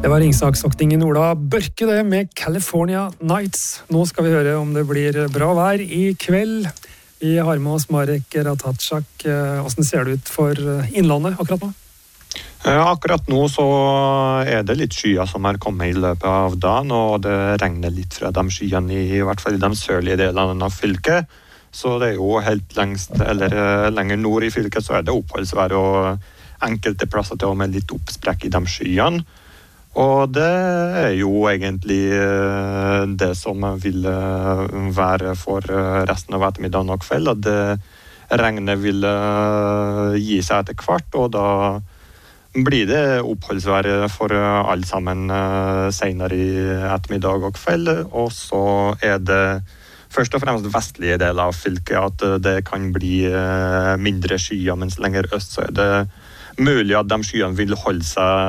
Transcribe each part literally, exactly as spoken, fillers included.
Det var ringsaksokningen Ola Børke det med California Nights. Nå skal vi høre om det blir bra vær i kveld. Vi har med oss Marek Ratajczak. Hvordan ser det ut for innlandet akkurat nå? Akkurat nå så er det litt skyer som har kommet i løpet av dagen, og det regner litt fra de skyene i, i hvert fall i de sørlige delene av fylket. Så det er jo helt lengst, eller lenger nord i fylket, så er det oppholdsvær og enkelte plasser til og med litt oppsprekk i de skyene. Og det er jo egentlig det som vil være for resten av ettermiddagen og kveld, at det regnet vil gi seg etter hvert, og da blir det oppholdsvær for alle sammen senere i ettermiddag og kveld, og så er det først og fremst vestlige deler av fylket at det kan bli mindre skyer, mens lenger øst så er det mulig at de skyene vil holde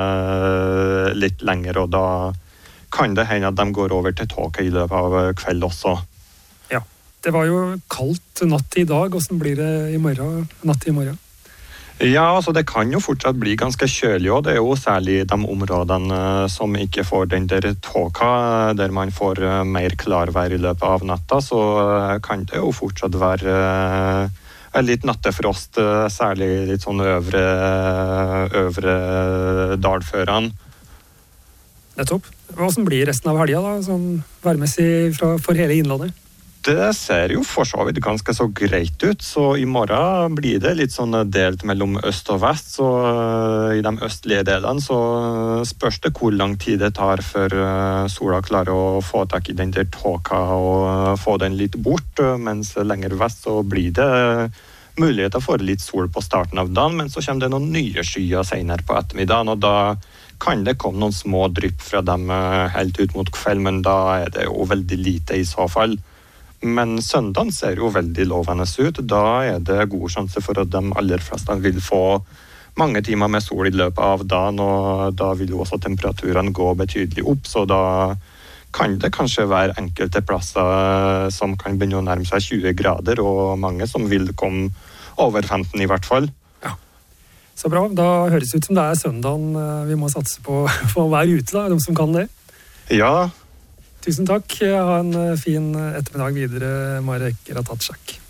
seg litt lenger, og da kan det hende at de går over til tåke i løpet av kveld også. Ja, det var jo kaldt natt i dag. Hvordan blir det i morgen, natt i morgen? Ja, altså det kan jo fortsatt bli ganske kjølig, og det er jo særlig de områdene som ikke får den der tåka, der man får mer klarvær i løpet av natta, så kan det jo fortsatt være litt nattefrost, særlig litt sånn øvre, øvre dalførene. Nettopp. Hvordan blir resten av helgen da, sånn værmessig fra, for hele innlandet? Det ser jo for så vidt ganske så greit ut, så i morgen blir det litt sånn delt mellom øst og vest, så i de østlige delene så spørs det hvor lang tid det tar før sola klarer å få tak i den der tåka og få den litt bort, mens lenger vest så blir det muligheter for litt sol på starten av dagen, men så kommer det noen nye skyer senere på ettermiddagen, og da kan det komme noen små drypp fra dem helt ut mot kveld, men da er det jo veldig lite i så fall. Men søndagen ser jo veldig lovende ut. Da er det god sjanse for at de aller fleste vil få mange timer med sol i løpet av dagen, og da vil jo også temperaturene gå betydelig opp, så da kan det kanskje være enkelte plasser som kan begynne å nærme seg tjue grader, og mange som vil komme over femten i hvert fall. Ja, så bra. Da høres det ut som det er søndagen vi må satse på for å være ute, da, de som kan det. Ja. Tusen takk. Ha en fin ettermiddag videre, Marek Ratajczak.